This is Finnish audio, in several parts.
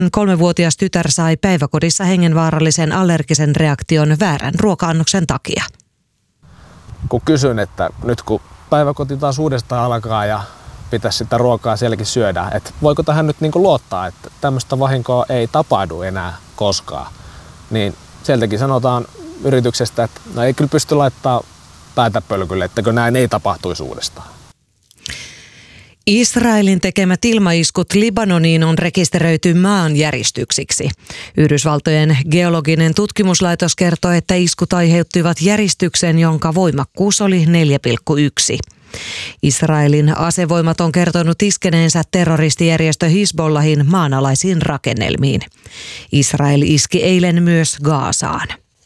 3-vuotias tytär sai päiväkodissa hengenvaarallisen allergisen reaktion väärän ruoka-annoksen takia. Kun kysyn, että nyt kun päiväkoti taas uudestaan alkaa ja pitäisi sitä ruokaa sielläkin syödä, että voiko tähän nyt niin kuin luottaa, että tämmöistä vahinkoa ei tapahdu enää koskaan, niin sieltäkin sanotaan yrityksestä, että no ei kyllä pysty laittaa päätä pölkylle, ettäkö näin ei tapahtuisi uudestaan. Israelin tekemät ilmaiskut Libanoniin on rekisteröity maanjäristyksiksi. Yhdysvaltojen geologinen tutkimuslaitos kertoi, että iskut aiheuttivat järistyksen, jonka voimakkuus oli 4,1. Israelin asevoimat on kertonut iskeneensä terroristijärjestö Hizbollahin maanalaisiin rakennelmiin. Israel iski eilen myös Gazaan.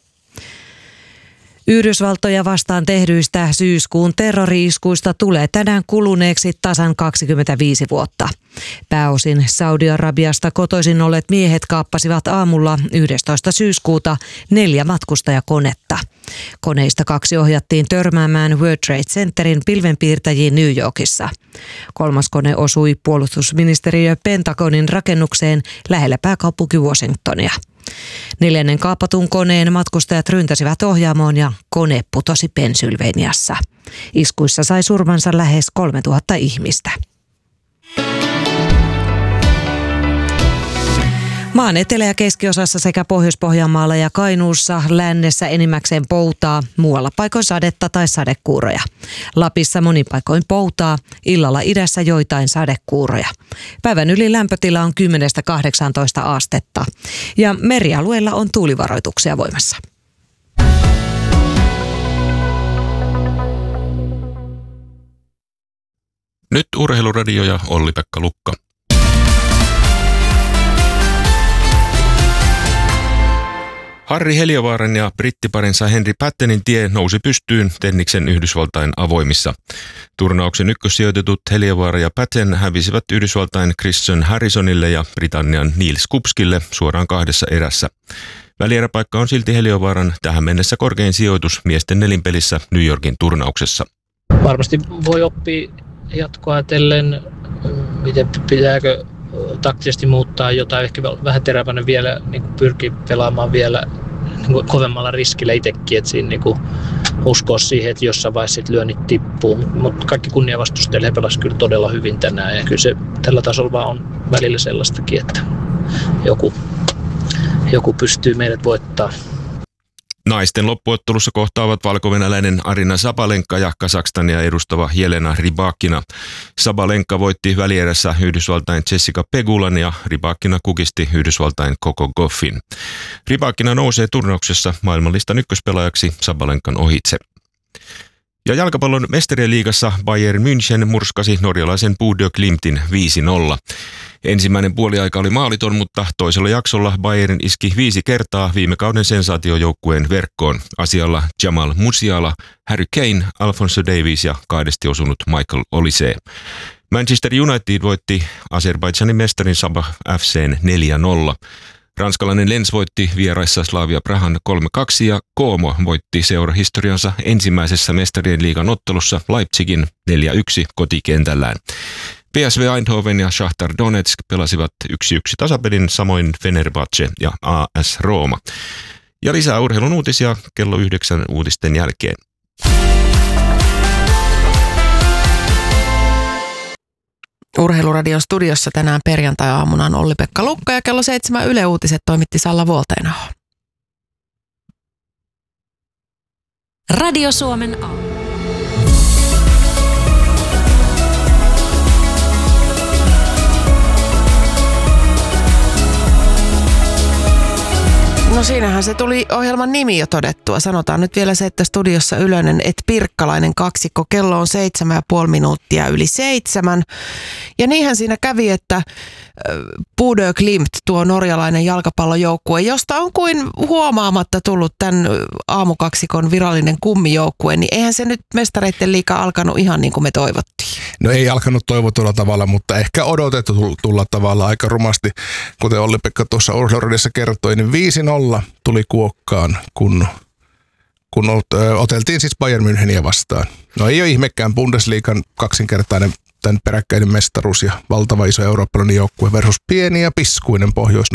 Yhdysvaltoja vastaan tehdyistä syyskuun terrori-iskuista tulee tänään kuluneeksi tasan 25 vuotta. Pääosin Saudi-Arabiasta kotoisin olleet miehet kaappasivat aamulla 11. syyskuuta 4 matkustajakonetta. Koneista 2 ohjattiin törmäämään World Trade Centerin pilvenpiirtäjiin New Yorkissa. 3. kone osui puolustusministeriö Pentagonin rakennukseen lähellä pääkaupunki Washingtonia. 4. kaapatun koneen matkustajat ryntäsivät ohjaamoon ja kone putosi Pennsylvaniassa. Iskuissa sai surmansa lähes 3000 ihmistä. Maan etelä- ja keskiosassa sekä Pohjois-Pohjanmaalla ja Kainuussa lännessä enimmäkseen poutaa, muualla paikoin sadetta tai sadekuuroja. Lapissa monin paikoin poutaa, illalla idässä joitain sadekuuroja. Päivän yli lämpötila on 10–18 astetta ja merialueilla on tuulivaroituksia voimassa. Nyt Urheiluradio ja Olli-Pekka Lukka. Harri Heliövaaran ja brittiparinsa Henry Pattenin tie nousi pystyyn tenniksen Yhdysvaltain avoimissa. Turnauksen ykkössijoitetut Heliovaara ja Patten hävisivät Yhdysvaltain Christian Harrisonille ja Britannian Niels Kupskille suoraan 2 erässä. Välieräpaikka on silti Heliövaaran tähän mennessä korkein sijoitus miesten nelinpelissä New Yorkin turnauksessa. Varmasti voi oppia jatkoa ajatellen, miten pitääkö taktisesti muuttaa jotain, ehkä vähän terävänä vielä, niin pyrkii pelaamaan vielä niin kovemmalla riskillä itsekin, että siinä niin uskoa siihen, että jossain vaiheessa lyönnit tippuu. Mutta kaikki kunnia vastustajille, he pelasivat kyllä todella hyvin tänään ja kyllä se tällä tasolla vaan on välillä sellaistakin, että joku pystyy meidät voittamaan. Naisten loppuottelussa kohtaavat valkovenäläinen Arina Sabalenka ja Kazakstania edustava Jelena Rybakina. Sabalenka voitti välierässä Yhdysvaltain Jessica Pegulan ja Rybakina kukisti Yhdysvaltain Coco Gauffin. Rybakina nousee turnauksessa maailmanlistan ykköspelaajaksi Sabalenkan ohitse. Ja jalkapallon mestarien liigassa Bayern München murskasi norjalaisen Bodø Glimtin 5-0. Ensimmäinen puoliaika oli maaliton, mutta toisella jaksolla Bayern iski 5 kertaa viime kauden sensaatiojoukkueen verkkoon. Asialla Jamal Musiala, Harry Kane, Alphonso Davies ja kahdesti osunut Michael Olise. Manchester United voitti Azerbaidžanin mestarin Sabah FC:n 4-0. Ranskalainen Lens voitti vieraissa Slavia Prahan 3-2 ja Como voitti seurahistoriansa ensimmäisessä mestarien liigan ottelussa Leipzigin 4-1 kotikentällään. PSV Eindhoven ja Shakhtar Donetsk pelasivat 1-1 tasapelin, samoin Fenerbahce ja AS Rooma. Ja lisää urheilun uutisia kello 9 uutisten jälkeen. Urheiluradion studiossa tänään perjantai-aamuna on Olli-Pekka Lukka ja kello 7 Yle Uutiset toimitti Salla Vuolteinaho. Radio Suomen aamu. No siinähän se tuli ohjelman nimi jo todettua. Sanotaan nyt vielä se, että studiossa Ylönen et Pirkkalainen kaksikko. Kello on 7,5 minuuttia yli 7. Ja niinhän siinä kävi, että Bodø Glimt, tuo norjalainen jalkapallojoukkue, josta on kuin huomaamatta tullut tämän aamukaksikon virallinen kummijoukkue, niin eihän se nyt mestareitten liiga alkanut ihan niin kuin me toivottiin. No ei alkanut toivotulla tavalla, mutta ehkä odotetulla tavalla aika rumasti. Kuten Olli-Pekka tuossa urheiluradiossa kertoi, niin 5-0 tuli kuokkaan, kun oteltiin siis Bayern Müncheniä vastaan. No ei ole ihmekään Bundesliigan kaksinkertainen nimittäin peräkkäinen mestaruus ja valtava iso eurooppalainen joukkue versus pieni ja piskuinen